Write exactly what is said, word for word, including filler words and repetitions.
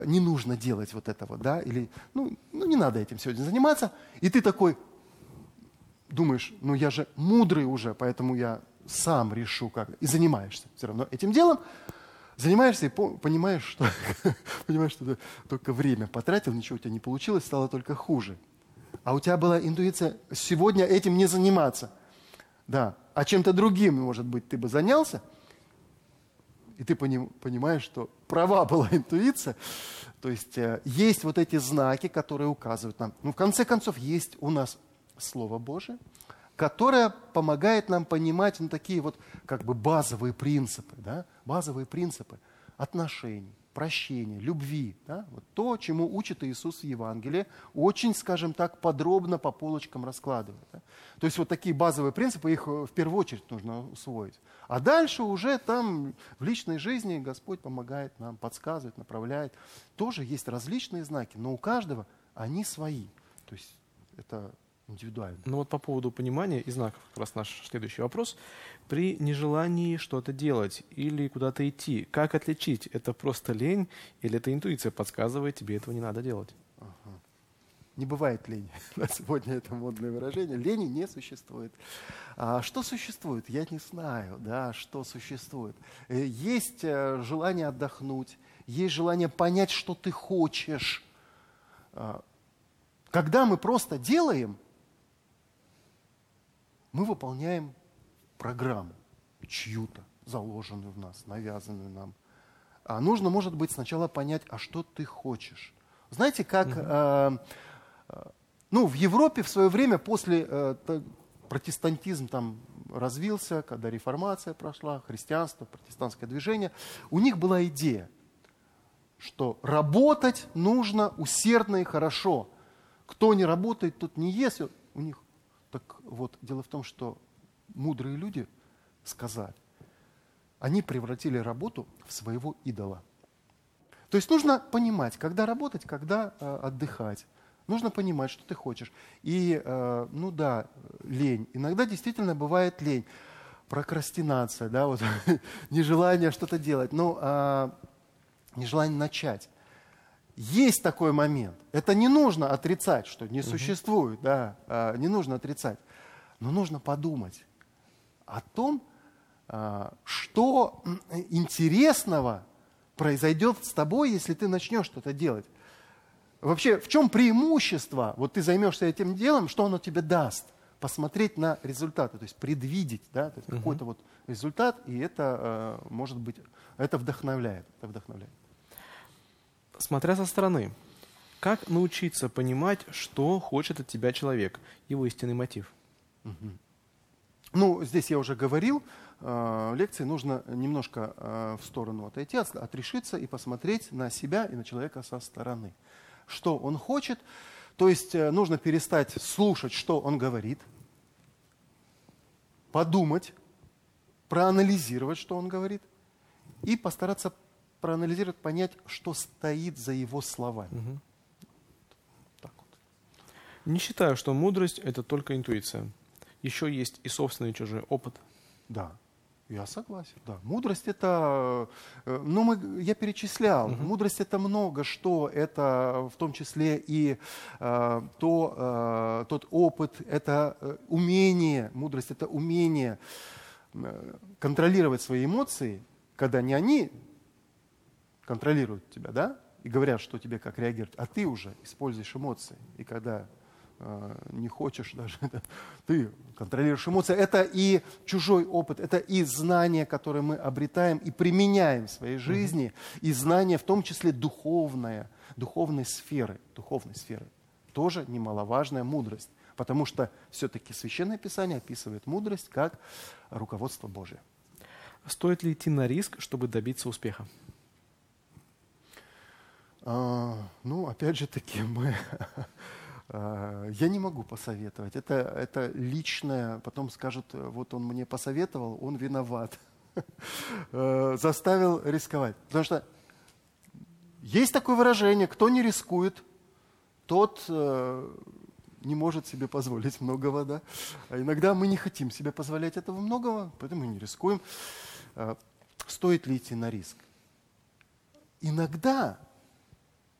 не нужно делать вот этого, да, или, ну, ну, не надо этим сегодня заниматься, и ты такой думаешь, ну, я же мудрый уже, поэтому я сам решу, как, и занимаешься все равно этим делом, занимаешься и по- понимаешь, что, понимаешь, что ты только время потратил, ничего у тебя не получилось, стало только хуже. А у тебя была интуиция сегодня этим не заниматься, да, а чем-то другим, может быть, ты бы занялся, и ты поним, понимаешь, что права была интуиция. То есть э, есть вот эти знаки, которые указывают нам. Ну, в конце концов, есть у нас Слово Божие, которое помогает нам понимать ну, такие вот как бы базовые принципы, да? Базовые принципы отношений, прощения, любви. Да? Вот то, чему учит Иисус в Евангелии, очень, скажем так, подробно по полочкам раскладывает. Да? То есть вот такие базовые принципы, их в первую очередь нужно усвоить. А дальше уже там в личной жизни Господь помогает нам, подсказывает, направляет. Тоже есть различные знаки, но у каждого они свои. То есть это индивидуально. Ну вот по поводу понимания и знаков, как раз наш следующий вопрос. При нежелании что-то делать или куда-то идти, как отличить, это просто лень или это интуиция подсказывает, тебе этого не надо делать? Ага. Не бывает лени. На сегодня это модное выражение. Лени не существует. А что существует? Я не знаю, да, что существует. Есть желание отдохнуть, есть желание понять, что ты хочешь. Когда мы просто делаем, мы выполняем программу чью-то, заложенную в нас, навязанную нам. А нужно, может быть, сначала понять, а что ты хочешь. Знаете, как угу. э, э, ну, в Европе в свое время после э, то, протестантизм там развился, когда реформация прошла, христианство, протестантское движение, у них была идея, что работать нужно усердно и хорошо. Кто не работает, тот не ест. У них так вот, дело в том, что мудрые люди сказали, они превратили работу в своего идола. То есть нужно понимать, когда работать, когда э, отдыхать. Нужно понимать, что ты хочешь. И, э, ну да, лень. Иногда действительно бывает лень. Прокрастинация, да, вот нежелание что-то делать. Но э, нежелание начать. Есть такой момент. Это не нужно отрицать, что не существует, да, э, не нужно отрицать. Но нужно подумать о том, э, что интересного произойдет с тобой, если ты начнешь что-то делать. Вообще, в чем преимущество? Вот ты займешься этим делом, что оно тебе даст? Посмотреть на результаты, то есть предвидеть, да, то есть uh-huh. какой-то вот результат, и это, э, может быть, это вдохновляет, это вдохновляет. Смотря со стороны, как научиться понимать, что хочет от тебя человек, его истинный мотив? Uh-huh. Ну, здесь я уже говорил, э, в лекции нужно немножко э, в сторону отойти, от, отрешиться и посмотреть на себя и на человека со стороны. Что он хочет, то есть э, нужно перестать слушать, что он говорит, подумать, проанализировать, что он говорит, и постараться проанализировать, понять, что стоит за его словами. Угу. Так вот. Не считаю, что мудрость – это только интуиция. Еще есть и собственный чужой опыт. Да, я согласен. Да. Мудрость это, ну мы, я перечислял, угу. мудрость это много что, это в том числе и э, то, э, тот опыт, это э, умение, мудрость это умение э, контролировать свои эмоции, когда не они контролируют тебя, да, и говорят, что тебе как реагировать, а ты уже используешь эмоции, и когда не хочешь даже, ты контролируешь эмоции. Это и чужой опыт, это и знания, которые мы обретаем и применяем в своей жизни, mm-hmm. и знания в том числе духовная, духовной сферы, духовной сферы. Тоже немаловажная мудрость, потому что все-таки Священное Писание описывает мудрость как руководство Божие. Стоит ли идти на риск, чтобы добиться успеха? А, ну, опять же таки, мы... Я не могу посоветовать. Это, это личное. Потом скажут, вот он мне посоветовал, он виноват. Заставил рисковать. Потому что есть такое выражение, кто не рискует, тот не может себе позволить многого. Да? А иногда мы не хотим себе позволять этого многого, поэтому мы не рискуем. Стоит ли идти на риск? Иногда